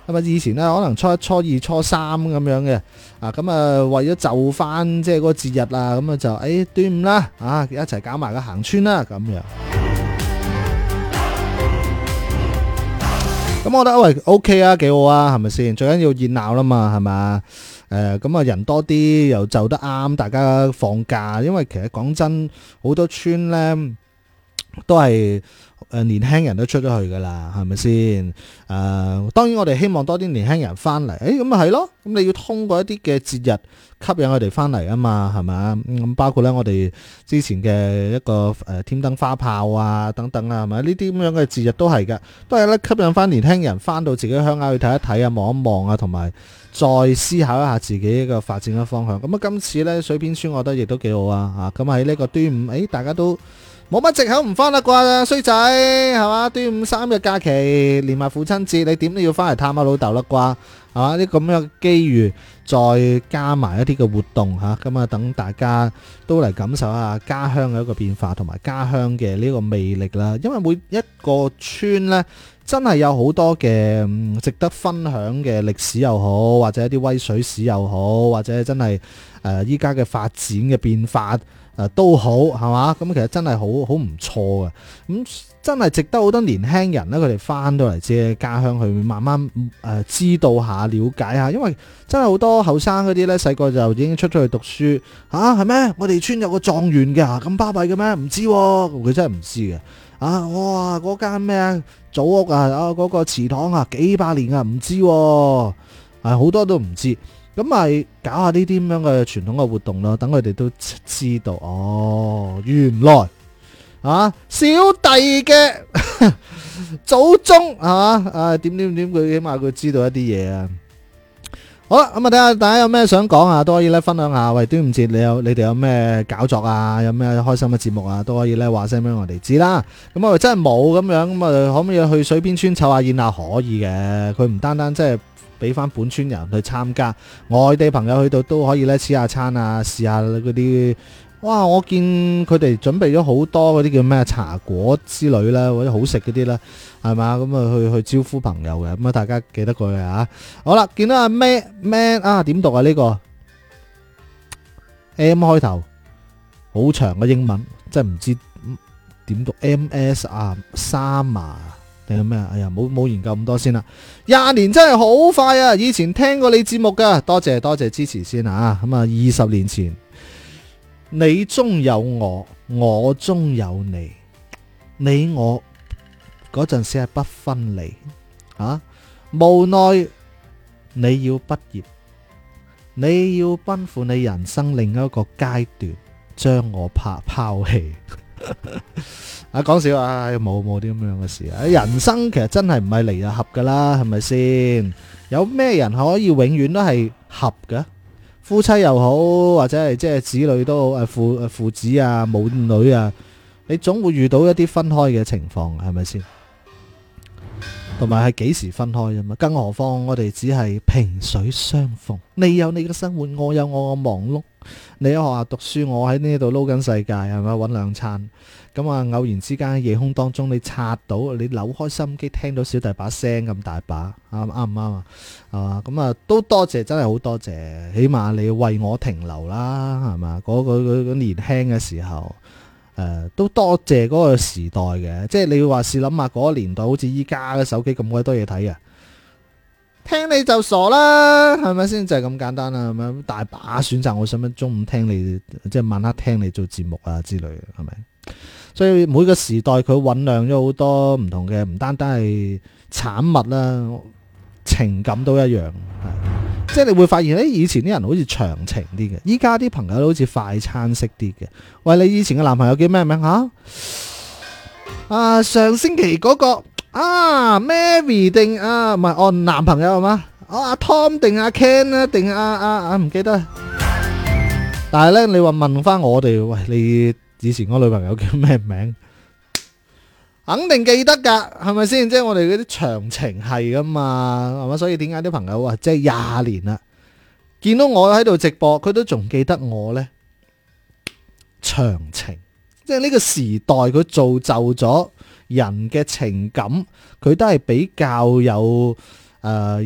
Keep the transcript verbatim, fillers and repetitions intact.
係咪？以前咧可能初一、初二、初三咁樣嘅，啊咁啊為咗就翻即係嗰個節日啊，咁啊就誒端午啦，啊一齊搞埋個行村啦咁樣。咁我覺得喂 OK 啊，幾好啊，係咪先？最緊要熱鬧啦嘛，係咪？誒咁啊人多啲又就得啱，大家放假。因為其實講真，好多村咧都係誒年輕人都出咗去噶啦，係咪先？誒、呃、當然我哋希望多啲年輕人翻嚟，誒咁咪係咯。咁你要通過一啲嘅節日吸引佢哋翻嚟啊嘛，係咪？咁包括咧我哋之前嘅一個誒添燈花炮啊等等啊，係咪？呢啲咁樣嘅節日都係㗎，都係咧吸引翻年輕人翻到自己鄉下去睇一睇啊，望一望啊，同埋再思考一下自己一個發展嘅方向。咁啊今次咧水邊村我覺得亦都幾好啊，嚇咁喺呢個端午，誒大家都冇乜藉口唔翻啦啩，衰仔係嘛？端午三日假期，連埋父親節，你點都要翻嚟探下老豆啦啩，係嘛？啲咁樣嘅機遇，再加埋一啲嘅活動嚇，咁啊等大家都嚟感受下家鄉嘅一個變化，同埋家鄉嘅呢個魅力啦。因為每一個村呢，真係有好多嘅值得分享嘅歷史又好，或者一啲威水史又好，或者真係誒依家嘅發展嘅變化。誒都好係嘛，咁其實真係好好唔錯嘅，咁真係值得好多年輕人咧，佢哋翻到嚟自己家鄉去慢慢誒、呃、知道下、了解下，因為真係好多後生嗰啲咧，細個就已經出咗去讀書嚇係咩？我哋村有個狀元嘅，咁巴閉嘅咩？唔知喎、啊，佢真係唔知嘅。啊哇，嗰間咩祖屋啊，啊嗰、嗰個祠堂啊，幾百年啊，唔知喎、啊，好多都唔知。咁咪搞下呢啲咁樣嘅傳統嘅活動咯，等佢哋都知道哦，原來啊小弟嘅祖宗係嘛啊點點點，佢起碼佢知道一啲嘢啊。好啦，咁啊睇下大家有咩想講啊，都可以咧分享下。喂，端午節你有你哋有咩搞作啊？有咩開心嘅節目啊？都可以咧話聲俾我哋知啦。咁我哋真係冇咁樣，咁啊可唔可以去水邊村湊下熱鬧？可以嘅，佢唔單單即係俾翻本村人去參加，外地朋友去到都可以咧黐下餐啊，試下嗰啲。哇！我見佢哋準備咗好多嗰啲叫咩茶果之類啦，或者好食嗰啲啦，係嘛？咁啊去去招呼朋友嘅，咁啊大家記得過去啊。好啦，見到阿 Man Man 啊，點讀啊呢個 M 開頭，好長嘅英文，真係唔知點讀 M S 啊，Sama定係咩啊？哎呀，冇冇研究咁多先啦。廿年真係好快啊！以前聽過你節目噶，多謝多謝支持先啊。咁啊，二十年前。你中有我，我中有你，你我嗰陣時係不分離啊！無奈你要畢業，你要奔赴你人生另一個階段，將我拋拋棄。啊，講笑啊，冇冇啲咁樣嘅事啊！人生其實真係唔係離就合噶啦，係咪先？有咩人可以永遠都係合嘅？夫妻又好，或者係即係子女都好，誒父誒父子啊母女啊，你總會遇到一啲分開嘅情況，係咪先？同埋係幾時分開啫嘛？更何況我哋只係萍水相逢，你有你嘅生活，我有我嘅忙碌。你喺學校讀書，我喺呢度撈緊世界，係咪搵兩餐？咁啊，偶然之間喺夜空當中，你刷到，你扭開心機，聽到小弟把聲咁大把，啱啱唔啱啊？係嘛？咁啊，都多謝，真係好多謝，起碼你為我停留啦，係嘛？嗰個嗰個年輕嘅時候。誒、呃，都多謝嗰個時代嘅，即係你要話試諗下嗰個年代，好似依家嘅手機咁鬼多嘢睇啊！聽你就傻啦，係咪先？就係、是、咁簡單啦，係咪？大把選擇，我想乜中午聽你，即係晚黑聽你做節目啊之類嘅，係咪？所以每個時代佢醞釀咗好多唔同嘅，唔單單係產物啦，情感都一樣。即係你會發現，誒，以前啲人好似長情啲嘅，依家啲朋友都好似快餐式啲嘅。喂，你以前嘅男朋友叫咩名吓？啊，上星期嗰、那個啊 ，Mary 定啊，唔係我男朋友係嘛？啊，阿 Tom 定阿 Ken 啊，定阿阿啊唔記得。但係咧，你話問翻我哋，喂，你以前個女朋友叫咩名？肯定記得噶，係咪先？即係我哋嗰啲長情係噶嘛，係嘛？所以點解啲朋友話即係廿年啦，見到我喺度直播，佢都仲記得我呢？長情，即係呢個時代佢造就咗人嘅情感，佢都係比較有誒。呃